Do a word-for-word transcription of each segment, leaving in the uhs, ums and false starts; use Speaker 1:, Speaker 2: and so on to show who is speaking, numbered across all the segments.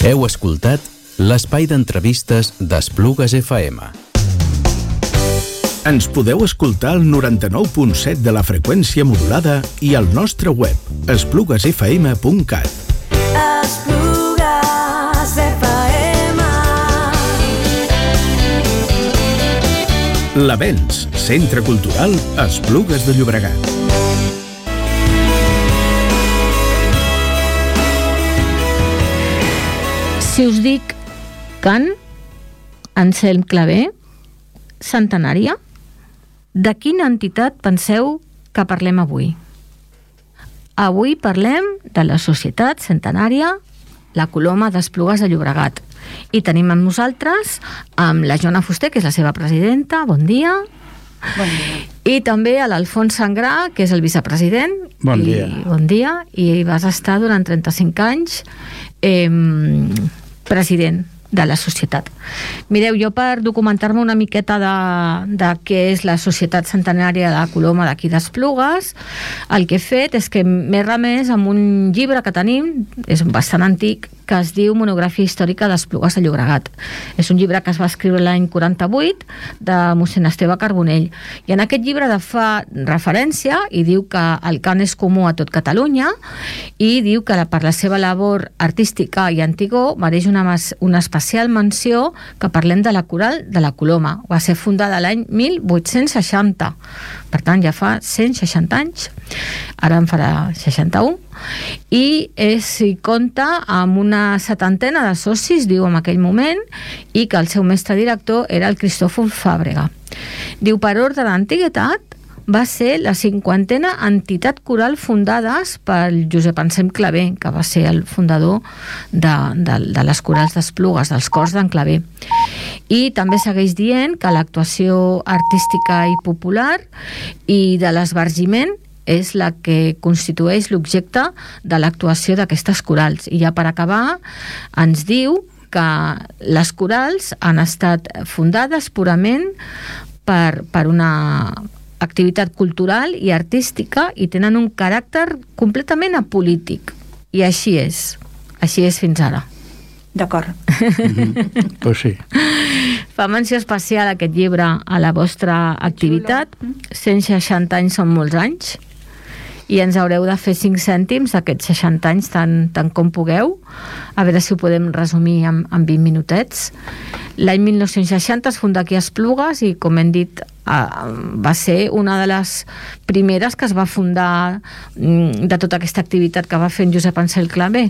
Speaker 1: Heu escoltat l'espai d'entrevistes d'Esplugues F M.
Speaker 2: Ens podeu escoltar al noranta-nou punt set de la freqüència modulada i al nostre web, esplugues f m punt cat.
Speaker 3: Esplugues F M.
Speaker 2: L'Avenç, Centre Cultural Esplugues de Llobregat.
Speaker 4: Si us dic Can, Anselm Clavé, Centenària, de quina entitat penseu que parlem avui? Avui parlem de la Societat Centenària La Coloma d'Esplugues de Llobregat. I tenim amb nosaltres amb la Joana Fuster, que és la seva presidenta. Bon dia.
Speaker 5: Bon dia.
Speaker 4: I també a l'Alfons Sangrà, que és el vicepresident.
Speaker 5: Bon
Speaker 4: I,
Speaker 5: dia.
Speaker 4: Bon dia. I vas estar durant trenta-cinc anys eh, president de la societat. Mireu, jo per documentar-me una miqueta de, de què és la Societat Centenària de la Coloma d'aquí d'Esplugues, el que he fet és que m'he remès amb un llibre que tenim, és bastant antic, que es diu Monografia històrica d'Esplugues de Llobregat. És un llibre que es va escriure l'any quaranta-vuit de mossèn Esteve Carbonell. I en aquest llibre de fa referència i diu que el cant és comú a tot Catalunya i diu que per la seva labor artística i antigó mereix una, una especial menció que parlem de la coral de la Coloma. Va ser fundada l'any mil vuit-cents seixanta. Per tant, ja fa cent seixanta anys. Ara en farà seixanta-un. I és, hi compta amb una setantena de socis, diu en aquell moment, i que el seu mestre director era el Cristòfol Fàbrega. Diu, per ordre d'antiguitat, va ser la cinquantena entitat coral fundades pel Josep Anselm Clavé, que va ser el fundador de, de, de les corals d'Esplugues, dels cors d'en Clavé. I també segueix dient que l'actuació artística i popular i de l'esbargiment és la que constitueix l'objecte de l'actuació d'aquestes corals. I ja per acabar, ens diu que les corals han estat fundades purament per, per una activitat cultural i artística i tenen un caràcter completament apolític. I així és. Així és fins ara.
Speaker 5: D'acord.
Speaker 2: Mm-hmm. Pues sí.
Speaker 4: Fa menció especial aquest llibre a la vostra activitat. cent seixanta anys són molts anys. I ens haureu de fer cinc cèntims d'aquests seixanta anys tant, tant com pugueu, a veure si ho podem resumir en, en vint minutets. L'any mil nou-cents seixanta es funda aquí a Esplugues i, com hem dit, va ser una de les primeres que es va fundar de tota aquesta activitat que va fer en Josep Anselm Clavé.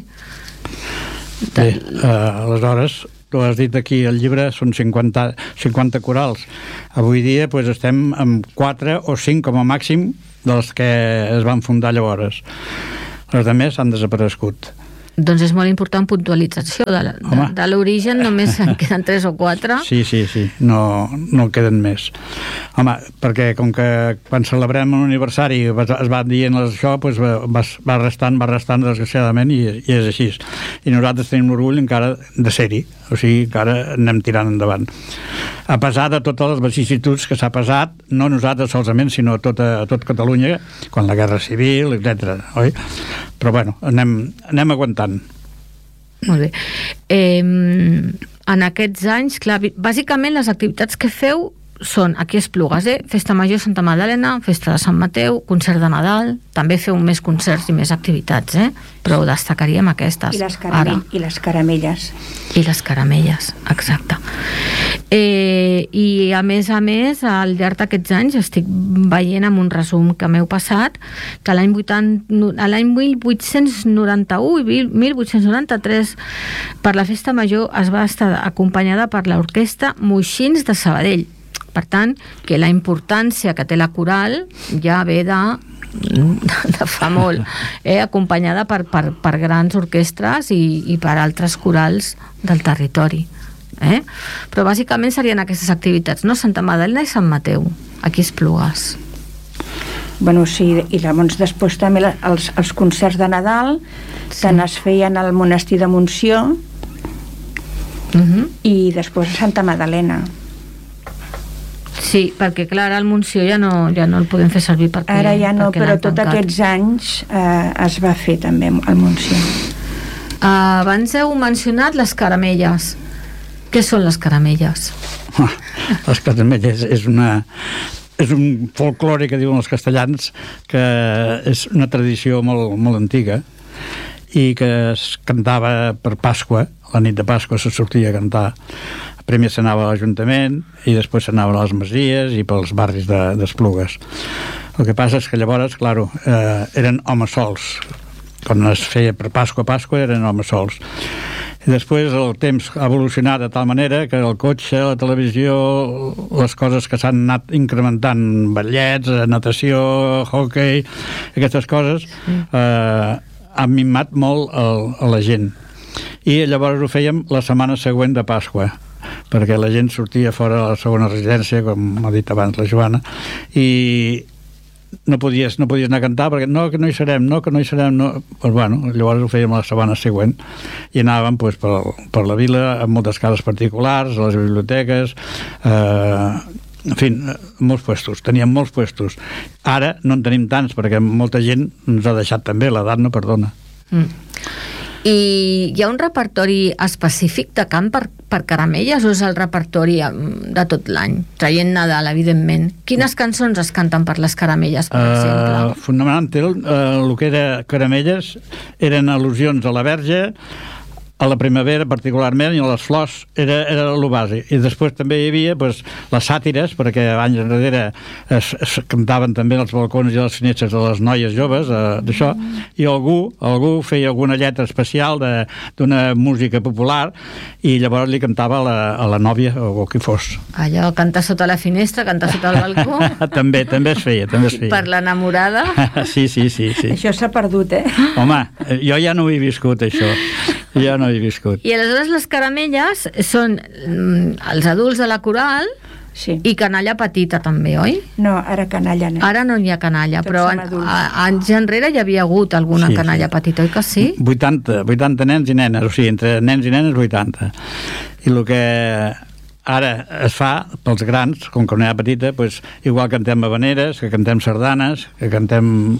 Speaker 5: Bé, uh, aleshores, tu has dit aquí el llibre són cinquanta, cinquanta corals. Avui dia pues, estem amb quatre o cinc com a màxim dels que es van fundar llavors. Els altres han desaparegut.
Speaker 4: Doncs és molt important puntualització de, de, de l'origen, només en queden tres o quatre.
Speaker 5: Sí, sí, sí, no, no queden més. Home, perquè com que quan celebrem un aniversari es va dient això, doncs va, va restant, va restant desgraciadament i, i és així. I nosaltres tenim orgull encara de ser-hi, o sigui, encara anem tirant endavant. A pesar de totes les vicissituds que s'ha passat, no nosaltres solament, sinó a tot, a tot Catalunya, quan la Guerra Civil, etcètera, oi? Però bueno, anem, anem aguantant.
Speaker 4: Molt bé. Eh, en aquests anys, clar, bàsicament les activitats que feu són aquí a Esplugues, eh? Festa Major Santa Magdalena, Festa de Sant Mateu, concert de Nadal, també feu més concerts i més activitats, eh? Però destacaríem aquestes.
Speaker 6: I les, caramell, i les caramelles.
Speaker 4: I les caramelles, exacte. Eh, I a més a més, al llarg d'aquests anys estic veient amb un resum que m'heu passat que l'any mil vuit-cents noranta-u i mil vuit-cents noranta-tres per la Festa Major es va estar acompanyada per l'orquestra Moixins de Sabadell. Per tant, que la importància que té la coral ja ve de, de fa molt, eh? Acompanyada per, per, per grans orquestres i, i per altres corals del territori. Eh? Però bàsicament serien aquestes activitats, no? Santa Magdalena i Sant Mateu, aquí a Esplugues.
Speaker 6: Bueno, sí, i llavors després també els, els concerts de Nadal, sí, tant es feien al monestir de Montsió, uh-huh, i després a Santa Magdalena.
Speaker 4: Sí, perquè clar, ara el Montsió ja no, ja no el podem fer servir perquè...
Speaker 6: Ara ja no, però tots aquests anys eh, es va fer també el Montsió.
Speaker 4: Uh, abans heu mencionat les caramelles. Què són les caramelles?
Speaker 5: Ah, les caramelles és una... és un folclore que diuen els castellans, que és una tradició molt, molt antiga i que es cantava per Pasqua. La nit de Pasqua se sortia a cantar. Primer s'anava a l'Ajuntament i després s'anava a les masies i pels barris d'Esplugues. El que passa és que llavors, claro, eh, eren homes sols. Quan es feia per Pasqua a Pasqua eren homes sols. I després el temps ha evolucionat de tal manera que el cotxe, la televisió, les coses que s'han anat incrementant, ballets, natació, hockey, aquestes coses, eh, han mimat molt el, a la gent. I llavors ho fèiem la setmana següent de Pasqua, perquè la gent sortia fora de la segona residència, com ha dit abans la Joana, i no podies, no podies anar a cantar perquè no, que no hi serem, no, que no hi serem no. Pues bueno, llavors ho fèiem la setmana següent i anàvem pues, per, per la vila amb moltes cases particulars, a les biblioteques, eh, en fi, molts puestos, teníem molts puestos. Ara no en tenim tants perquè molta gent ens ha deixat també, l'edat no perdona.
Speaker 4: Mm. I hi ha un repertori específic de cant per, per caramelles o és el repertori de tot l'any, traient Nadal, evidentment? Quines cançons es canten per les caramelles, per exemple?
Speaker 5: Uh, fonamentalment, uh, el que era caramelles eren al·lusions a la Verge, a la primavera particularment, i a les flors era, era el bàsic. I després també hi havia pues, les sàtires, perquè anys enrere es, es cantaven també als balcons i a les finestres de les noies joves, eh, d'això, i algú, algú feia alguna lletra especial d'una música popular i llavors li cantava a la, a la nòvia o qui fos.
Speaker 4: Allò, cantar sota la finestra, cantar sota el balcó.
Speaker 5: també, també es feia, també es feia.
Speaker 4: Per l'enamorada.
Speaker 5: sí, sí, sí, sí.
Speaker 6: Això s'ha perdut, eh?
Speaker 5: Home, jo ja no ho he viscut, això. Ja no he viscut.
Speaker 4: I aleshores les caramelles són mm, els adults de la coral
Speaker 6: sí.
Speaker 4: i canalla petita també, oi?
Speaker 6: No, ara canalla no.
Speaker 4: Ara no hi ha canalla,
Speaker 6: tots
Speaker 4: però en, a, anys enrere hi havia hagut alguna sí, canalla sí. petita, oi que sí?
Speaker 5: vuitanta, vuitanta nens i nenes, o sigui, entre nens i nenes vuitanta. I el que ara es fa pels grans, com que no hi ha petita, pues, igual cantem habaneres, que cantem sardanes, que cantem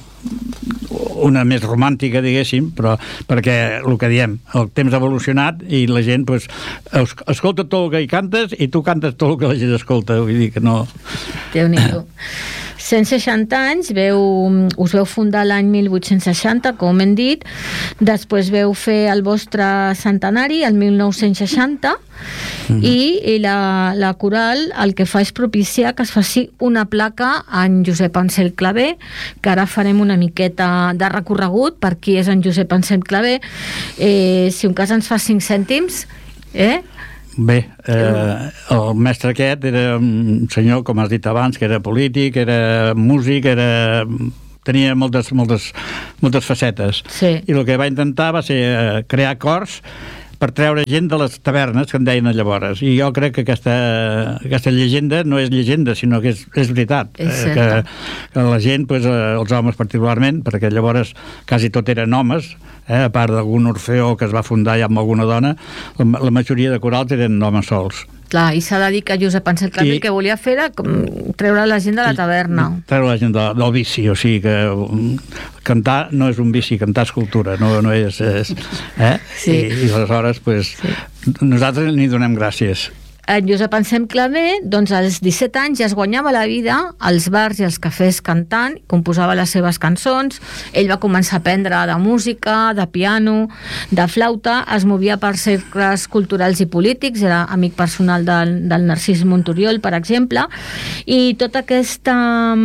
Speaker 5: una més romàntica, diguéssim, però perquè el que diem, el temps ha evolucionat i la gent pues, escolta tot el que hi cantes i tu cantes tot el que la gent escolta, vull dir que no...
Speaker 4: Déu-n'hi-do. cent seixanta anys, veu, us veu fundar l'any mil vuit-cents seixanta, com hem dit, després veu fer el vostre centenari, el mil nou-cents seixanta, mm. i, i la, la coral el que fa és propiciar que es faci una placa en Josep Ansel Clavé, que ara farem una miqueta de recorregut per qui és en Josep Ansel Clavé. Eh, si un cas ens fa cinc cèntims, eh?
Speaker 5: Bé, eh, el mestre aquest era un senyor, com has dit abans, que era polític, era músic, era... tenia moltes, moltes, moltes facetes.
Speaker 4: Sí.
Speaker 5: I el que va intentar va ser crear cors per treure gent de les tavernes, que en deien llavors. I jo crec que aquesta, aquesta llegenda no és llegenda, sinó que és, és veritat.
Speaker 4: És
Speaker 5: que, que la gent, pues, els homes particularment, perquè llavors quasi tot eren homes, eh, a part d'algun orfeó que es va fundar ja amb alguna dona, la, la majoria de corals eren homes sols.
Speaker 4: Clar, i s'ha de dir que Josep Ansel Clavé el que volia fer era treure la gent de la taverna.
Speaker 5: Treure la gent de, del vici, o sigui que cantar no és un vici, cantar és cultura, no, no és... és eh?
Speaker 4: Sí.
Speaker 5: I, i aleshores, pues, sí. nosaltres n'hi donem gràcies.
Speaker 4: En Josep Ansel Clavé, doncs als disset anys ja es guanyava la vida als bars i als cafès cantant, composava les seves cançons, ell va començar a aprendre de música, de piano, de flauta, es movia per cercles culturals i polítics, era amic personal del, del Narcís Montoriol, per exemple, i tota aquesta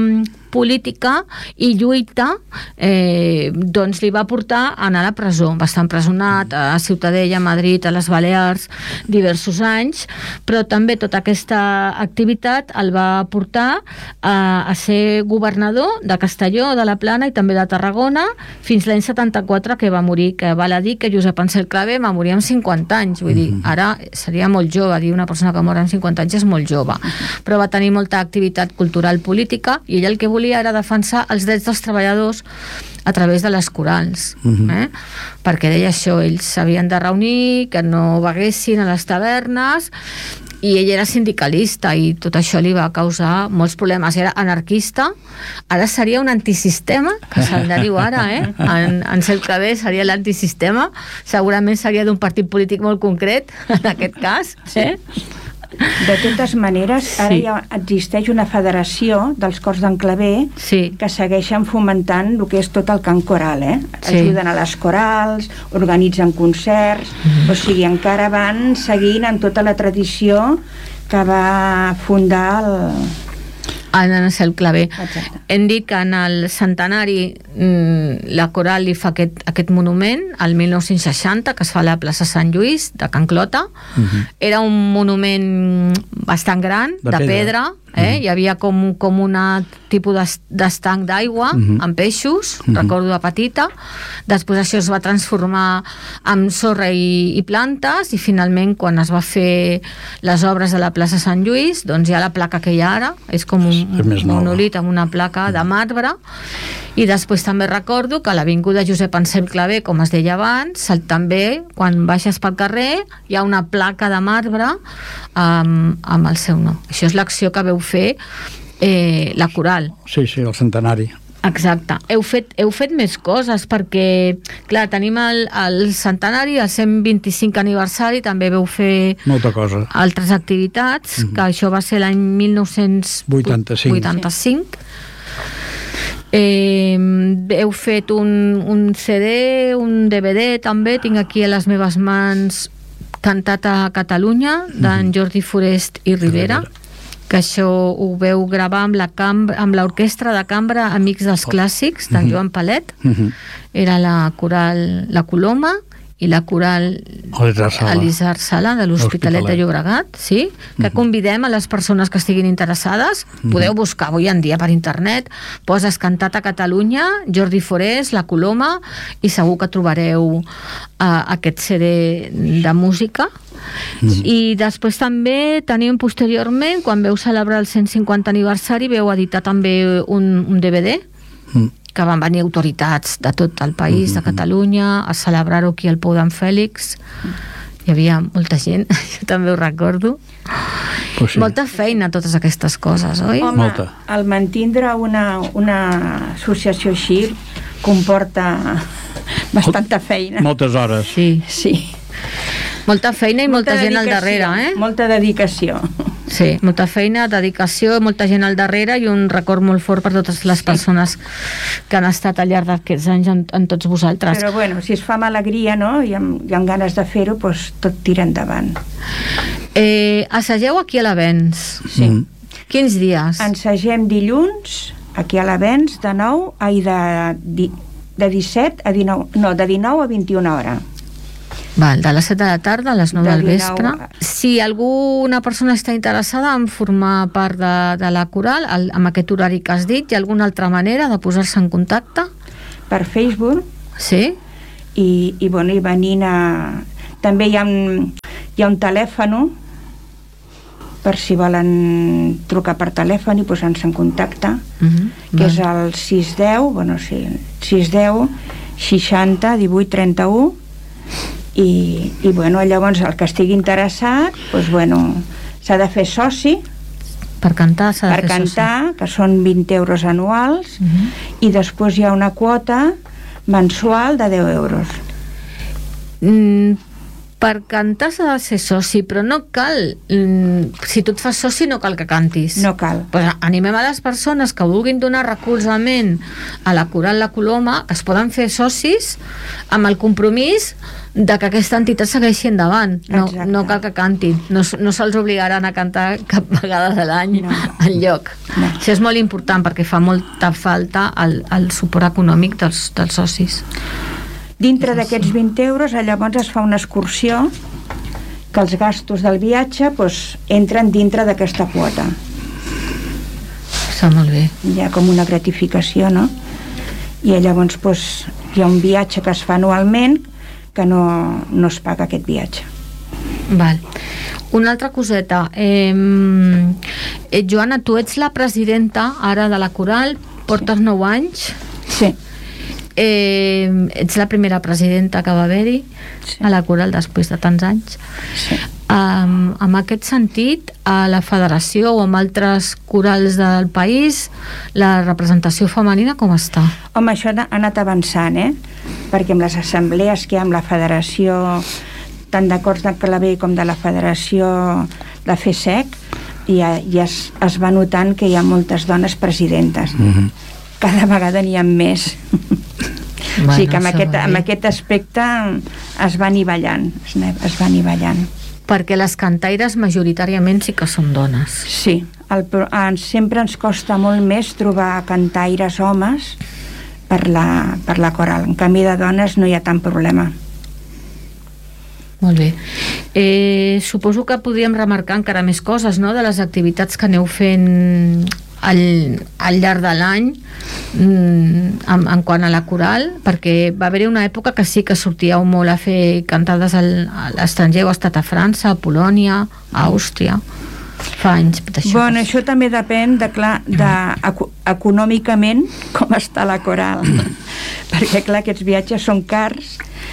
Speaker 4: política i lluita eh, doncs li va portar a anar a la presó. Va estar empresonat a Ciutadella, a Madrid, a les Balears diversos anys, però també tota aquesta activitat el va portar a, a ser governador de Castelló, de la Plana i també de Tarragona fins l'any setanta-quatre, que va morir, que val a dir que Josep Ansel Clavé va morir amb cinquanta anys, vull dir, ara seria molt jove, dir una persona que mor amb cinquanta anys és molt jove, però va tenir molta activitat cultural política i ell el que volia era defensar els drets dels treballadors a través de les corals, uh-huh. eh? perquè deia això, ells s'havien de reunir, que no beguessin a les tavernes, i ell era sindicalista i tot això li va causar molts problemes. Era anarquista, ara seria un antisistema, que se'n diu ara, eh? En, en Cel Clavé seria l'antisistema, segurament seria d'un partit polític molt concret, en aquest cas, eh?
Speaker 6: De totes maneres, ara sí. ja existeix una federació dels cors d'en Clavé
Speaker 4: sí.
Speaker 6: que segueixen fomentant el que és tot el cant coral, eh?
Speaker 4: Sí.
Speaker 6: Ajuden a les corals, organitzen concerts, mm-hmm. o sigui, encara van seguint amb tota la tradició que va fundar el...
Speaker 4: en el Cel Clavé.
Speaker 6: Exacte.
Speaker 4: Hem dit que en el centenari la coral li fa aquest, aquest monument el mil nou-cents seixanta, que es fa a la plaça Sant Lluís de Can Clota. Uh-huh. Era un monument bastant gran, de, de pedra, pedra eh? Uh-huh. Hi havia com, com una tipus d'estanc d'aigua uh-huh. amb peixos, uh-huh. recordo de petita. Després això es va transformar en sorra i, i plantes, i finalment quan es va fer les obres de la plaça Sant Lluís, doncs hi ha la placa que hi ha ara, és com un un monolit amb una placa de marbre. I després també recordo que a l'avinguda Josep Anselm Clavé, com es deia abans, també quan baixes pel carrer hi ha una placa de marbre amb, amb el seu nom. Això és l'acció que veu fer eh, la coral.
Speaker 5: Sí, sí, el centenari.
Speaker 4: Exacte. Heu fet, heu fet més coses perquè, clar, tenim el, el centenari, el cent vint-i-cinc aniversari, també veu fer
Speaker 5: molta cosa.
Speaker 4: Altres activitats, mm-hmm. que això va ser l'any mil nou-cents vuitanta-cinc. vuitanta-cinc. Eh, heu fet un, un C D, un D V D també, tinc aquí a les meves mans Cantata a Catalunya, d'en mm-hmm. Jordi Forest i Rivera, Rivera. Que això ho veu gravar amb la cambra, amb l'orquestra de cambra Amics dels Clàssics, d'en uh-huh. Joan Palet. Uh-huh. Era la coral La Coloma i la coral Elisar Sala de l'Hospitalet de Llobregat, sí? Que uh-huh. convidem a les persones que estiguin interessades. Uh-huh. Podeu buscar avui en dia per internet, poses Cantata a Catalunya, Jordi Forés, La Coloma, i segur que trobareu uh, aquest C D de música. Mm-hmm. I després també tenim posteriorment, quan veu celebrar el cent cinquanta aniversari, veu editar també un, un D V D mm. que van venir autoritats de tot el país, mm-hmm. de Catalunya, a celebrar-ho aquí al Pou d'en Fèlix. Hi havia molta gent, jo també ho recordo. Pues sí. Molta feina, totes aquestes coses, oi?
Speaker 6: Home, molta. El mantindre una, una associació així comporta bastanta feina.
Speaker 5: Moltes hores.
Speaker 4: Sí,
Speaker 6: sí.
Speaker 4: Molta feina i molta, molta gent al darrere, eh?
Speaker 6: Molta dedicació.
Speaker 4: Sí, molta feina, dedicació, molta gent al darrere i un record molt fort per totes les sí. persones que han estat al llarg d'aquests anys en, en tots vosaltres.
Speaker 6: Però bueno, si es fa amb alegria, no?, i amb, i amb ganes de fer-ho, doncs tot tira endavant.
Speaker 4: Eh, assageu aquí a l'Avenç.
Speaker 6: Sí. Mm.
Speaker 4: Quins dies?
Speaker 6: Ensagem dilluns, aquí a l'Avenç, de nou, ai, de, de disset a dinou, no, de dinou a vint-i-una hora.
Speaker 4: Val, de les set de la tarda a les nou del vespre. Si alguna persona està interessada en formar part de, de la coral, el, amb aquest horari que has dit, hi ha alguna altra manera de posar-se en contacte?
Speaker 6: Per Facebook.
Speaker 4: Sí?
Speaker 6: I, i, bueno, i venint a... També hi ha un, hi ha un telèfon per si volen trucar per telèfon i posar-se en contacte, uh-huh, que val. És el sis deu, bueno, sí, sis deu, seixanta, divuit, trenta-u. I, i bueno, llavors el que estigui interessat, doncs, bueno, s'ha de fer soci
Speaker 4: per cantar, s'ha de
Speaker 6: per
Speaker 4: fer
Speaker 6: cantar,
Speaker 4: soci.
Speaker 6: Que són vint euros anuals, uh-huh. i després hi ha una quota mensual de deu euros.
Speaker 4: Mm, per cantar s'ha de ser soci, però no cal, mm, si tu et fas soci no cal que cantis.
Speaker 6: No cal.
Speaker 4: Pues animem a les persones que vulguin donar recolzament a la coral La Coloma, que es poden fer socis amb el compromís de que aquesta entitat segueixi endavant. No, no cal que cantin, no, no se'ls obligaran a cantar cap vegada de l'any no. enlloc. No. Això és molt important perquè fa molta falta el, el suport econòmic dels, dels socis.
Speaker 6: Dintre d'aquests vint euros, llavors es fa una excursió que els gastos del viatge doncs, entren dintre d'aquesta quota.
Speaker 4: Està molt bé.
Speaker 6: Hi ha com una gratificació, no? I llavors doncs, hi ha un viatge que es fa anualment que no, no es paga aquest viatge.
Speaker 4: Val. Una altra coseta. Eh, eh, Joana, tu ets la presidenta ara de la coral, portes sí. nou anys.
Speaker 6: Sí.
Speaker 4: Eh, ets la primera presidenta que va haver-hi sí. a la coral després de tants anys.
Speaker 6: Sí.
Speaker 4: Um, en aquest sentit, a la federació o amb altres corals del país, la representació femenina com està?
Speaker 6: Home, això ha anat avançant, eh? Perquè amb les assemblees que hi ha amb la federació, tant de Corts de Claver com de la federació de F E S E C, ja, ja es, es va notant que hi ha moltes dones presidentes. Mm-hmm. Cada vegada n'hi ha més. Bueno, o sigui que amb aquest, amb aquest aspecte es va anivellant, es, es va anivellant.
Speaker 4: Perquè les cantaires majoritàriament sí que són dones.
Speaker 6: Sí, el, en, sempre ens costa molt més trobar cantaires homes per la, per la coral. En canvi de dones no hi ha tant problema.
Speaker 4: Molt bé. Eh, suposo que podríem remarcar encara més coses, no?, de les activitats que aneu fent al, al llarg de l'any mm, en, en quant a la coral, perquè va haver-hi una època que sí que sortíeu molt a fer cantades al, a l'estranger, heu estat a França, a Polònia, a Àustria, fa anys d'això.
Speaker 6: Bueno, això també depèn de, clar, de, econòmicament com està la coral, perquè clar, aquests viatges són cars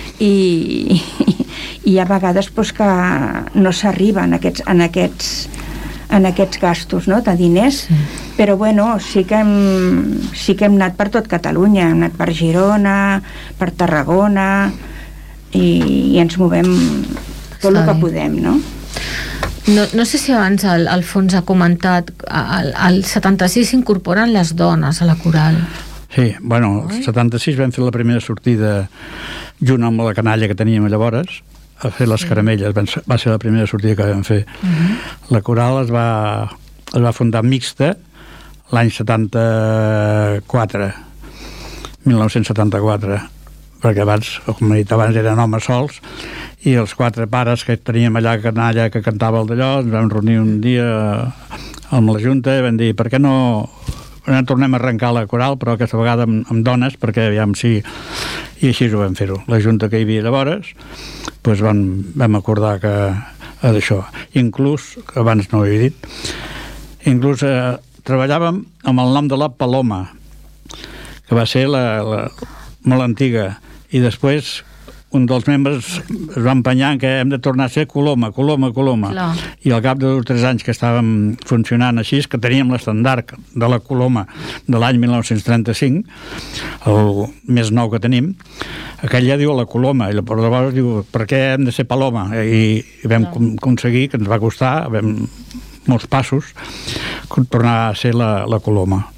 Speaker 6: i, i hi ha vegades pues, que no s'arriba en aquests, en aquests en aquests gastos, no?, de diners, sí. Però bueno, sí que, hem, sí que hem anat per tot Catalunya, hem anat per Girona, per Tarragona i, i ens movem tot el que podem, no?
Speaker 4: No, no sé si abans el, el Fons ha comentat, al, al setanta-sis s'incorporen les dones a la coral.
Speaker 5: Sí, bueno, el setanta-sis vam fer la primera sortida junt amb la canalla que teníem llavors, a fer les sí. caramelles, va ser la primera sortida que vam fer. Uh-huh. La coral es va, es va fundar mixta l'any setanta-quatre, mil nou-cents setanta-quatre, perquè abans, com he dit abans, eren homes sols, i els quatre pares que teníem allà a canalla que cantava el d'allò, ens vam reunir un dia amb la Junta i vam dir, per què no... no tornem a arrencar la coral, però aquesta vegada amb, amb dones, perquè aviam si... I així ho vam fer-ho. La Junta que hi havia llavors, doncs vam, vam acordar que eh, d'això. Inclús, que abans no ho he dit, inclús eh, treballàvem amb el nom de la Paloma, que va ser la, la, molt antiga, i després un dels membres es va empenyar que hem de tornar a ser Coloma, Coloma, Coloma. Clar. I al cap de dos o tres anys que estàvem funcionant així, que teníem l'estandard de la Coloma de l'any mil nou-cents trenta-cinc, el més nou que tenim, aquell ja diu la Coloma, i llavors diu, per què hem de ser Paloma? I, i vam Clar. aconseguir, que ens va costar, vam molts passos, tornar a ser la, la Coloma.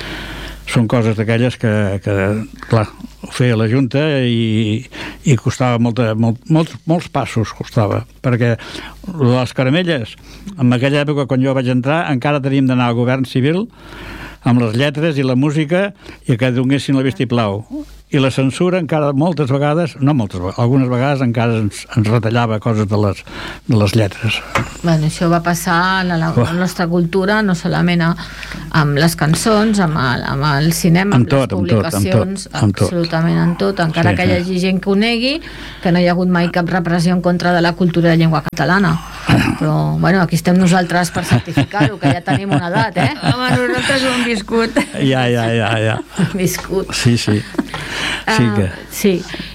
Speaker 5: Són coses d'aquelles que, que clar, ho feia la Junta i, i costava molta, molt, molts, molts passos costava, perquè les caramelles, en aquella època quan jo vaig entrar, encara teníem d'anar al govern civil amb les lletres i la música i que donessin el vistiplau. I la censura encara moltes vegades, no moltes vegades, algunes vegades encara ens, ens retallava coses de les, de les lletres.
Speaker 4: Bueno, això va passar a la, la, la nostra cultura, no solament a, amb les cançons, amb el, amb el cinema, amb, amb tot, les publicacions, amb tot, amb tot, absolutament en tot, encara sí, que hi hagi sí. gent que ho negui, que no hi ha hagut mai cap repressió en contra de la cultura de llengua catalana. Però, bueno, aquí estem nosaltres per certificar-ho, que ja tenim una edat, eh?
Speaker 6: Home, nosaltres ho hem viscut.
Speaker 5: Ja, ja, ja, ja.
Speaker 4: Viscut.
Speaker 5: Sí, sí. Sí, que...
Speaker 4: Uh, sí.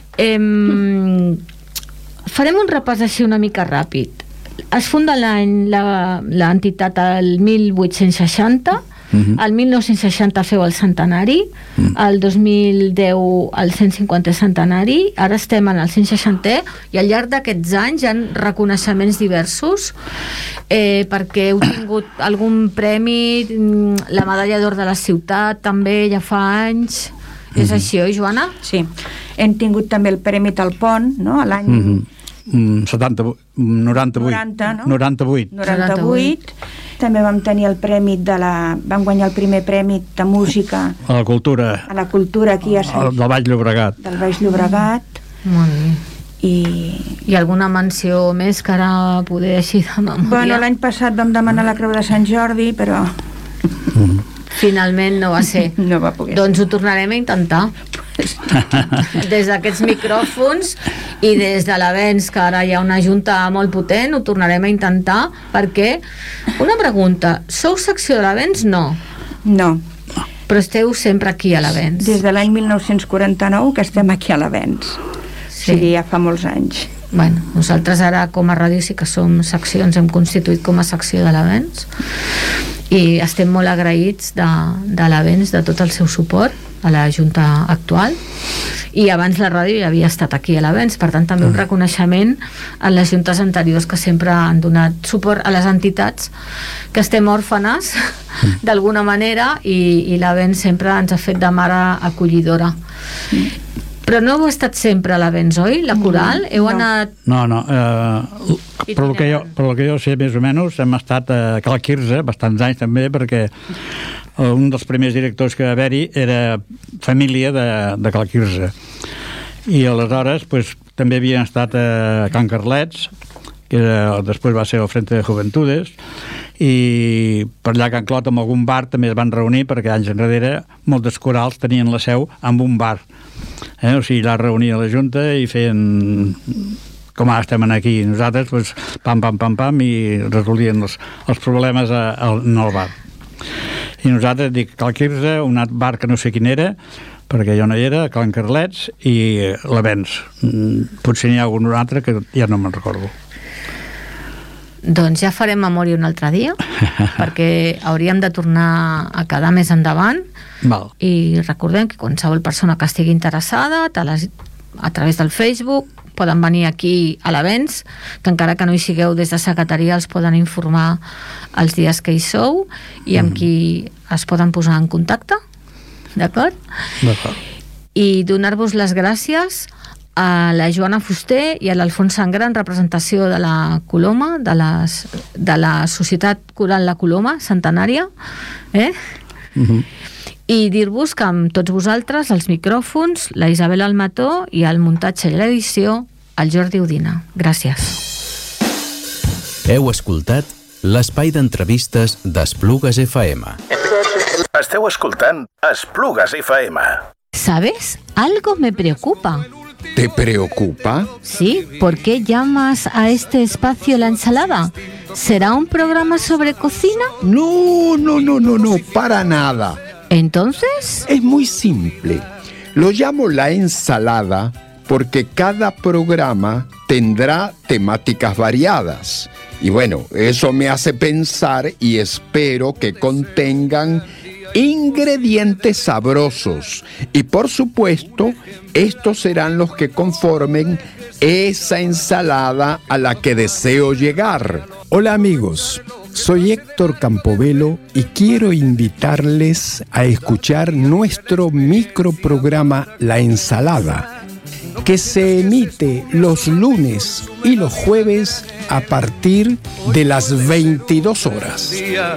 Speaker 4: Em, farem un repàs així una mica ràpid. Es funda l'any l'entitat el mil vuit-cents seixanta, uh-huh. el mil nou-cents seixanta feu el centenari, uh-huh. el dos mil deu el cent cinquantè centenari, ara estem en el cent seixantè i al llarg d'aquests anys hi ha reconeixements diversos, eh, perquè heu tingut algun premi, la medalla d'or de la ciutat també ja fa anys. És mm-hmm. així, oi, Joana?
Speaker 6: Sí. Hem tingut també el Premi Talpont, no?, a l'any...
Speaker 5: Mm-hmm. setanta, noranta-vuit.
Speaker 6: noranta, no?
Speaker 5: noranta-vuit.
Speaker 6: noranta-vuit. També vam tenir el premi de la... Vam guanyar el primer premi de música...
Speaker 5: A la cultura.
Speaker 6: A la cultura aquí a Sant...
Speaker 5: Del Baix Llobregat.
Speaker 6: Del Baix Llobregat.
Speaker 4: Molt bé.
Speaker 6: I...
Speaker 4: I alguna menció més que ara poder així de memòria?
Speaker 6: Bueno, l'any passat vam demanar la Creu de Sant Jordi, però...
Speaker 5: Mm-hmm.
Speaker 4: Finalment no va ser.
Speaker 6: No va poder
Speaker 4: doncs ho tornarem a intentar. Des d'aquests micròfons i des de l'avenç, que ara hi ha una junta molt potent, ho tornarem a intentar, perquè, una pregunta, sou secció de l'avenç? No.
Speaker 6: No.
Speaker 4: Però esteu sempre aquí a l'avenç.
Speaker 6: Des de l'any mil nou-cents quaranta-nou que estem aquí a l'avenç. Sí. O sigui, ja fa molts anys.
Speaker 4: Bueno, nosaltres ara com a ràdio sí que som seccions, hem constituït com a secció de l'Avenç i estem molt agraïts de, de l'Avenç, de tot el seu suport a la Junta actual, i abans la ràdio ja havia estat aquí a l'Avenç, per tant també un reconeixement a les juntes anteriors que sempre han donat suport a les entitats que estem òrfanes d'alguna manera, i, i l'Avenç sempre ens ha fet de mare acollidora. Però no heu estat sempre a l'Avenç, oi? La coral? Heu
Speaker 6: no.
Speaker 4: anat...
Speaker 5: No, no. Eh, per, lo que jo, per lo que jo sé, més o menys, hem estat a Cal Quirze, bastants anys també, perquè un dels primers directors que va haver-hi era família de, de Cal Quirze. I aleshores pues, també havien estat a Can Carlets, que era, després va ser el Frente de Juventudes, i per allà a Can Clot amb algun bar també es van reunir, perquè anys enrere moltes corals tenien la seu amb un bar, eh? O sigui, allà reunia la Junta i feien com ara estem aquí nosaltres, pues, pam, pam, pam, pam, i resolien els, els problemes a, a, en el bar. I nosaltres, dic, Cal Quirze, un altre bar que no sé quin era, perquè jo no hi era, Can Carlets i l'Avenç. Potser n'hi ha algun altre que ja no me'n recordo.
Speaker 4: Doncs ja farem memòria un altre dia, perquè hauríem de tornar a quedar més endavant.
Speaker 5: Val.
Speaker 4: I recordem que qualsevol persona que estigui interessada a, les, a través del Facebook poden venir aquí a l'Avenç, que encara que no hi sigueu des de secretaria els poden informar els dies que hi sou i amb mm. qui es poden posar en contacte, d'acord?
Speaker 5: D'acord.
Speaker 4: I donar-vos les gràcies a la Joana Fuster i a l'Alfons Sangre en representació de la Coloma, de, les, de la Societat Coral La Coloma centenària, eh?
Speaker 5: Mhm.
Speaker 4: I dir-vos que amb tots vosaltres, els micròfons, la Isabel Almató, i el muntatge i l'edició, el Jordi Udina. Gràcies.
Speaker 1: Heu escoltat l'espai d'entrevistes d'Esplugues F M.
Speaker 2: Esteu escoltant Esplugues F M.
Speaker 4: ¿Sabes? Algo me preocupa.
Speaker 7: ¿Te preocupa?
Speaker 4: Sí, ¿por qué llamas a este espacio La Ensalada? ¿Será un programa sobre cocina?
Speaker 7: No, no, no, no, no, para nada.
Speaker 4: ¿Entonces?
Speaker 7: Es muy simple. Lo llamo La Ensalada porque cada programa tendrá temáticas variadas. Y bueno, eso me hace pensar y espero que contengan ingredientes sabrosos. Y por supuesto, estos serán los que conformen esa ensalada a la que deseo llegar.
Speaker 8: Hola amigos, soy Héctor Campobello y quiero invitarles a escuchar nuestro microprograma La Ensalada, que se emite los lunes y los jueves a partir de las veintidós horas.